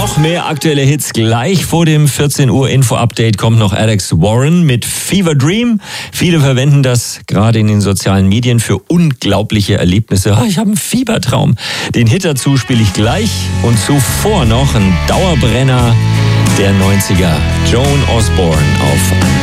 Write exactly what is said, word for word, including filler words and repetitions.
Noch mehr aktuelle Hits gleich vor dem vierzehn Uhr Info-Update kommt noch Alex Warren mit Fever Dream. Viele verwenden das gerade in den sozialen Medien für unglaubliche Erlebnisse. Oh, ich habe einen Fiebertraum. Den Hit dazu spiele ich gleich und zuvor noch ein Dauerbrenner der neunziger. Joan Osborne auf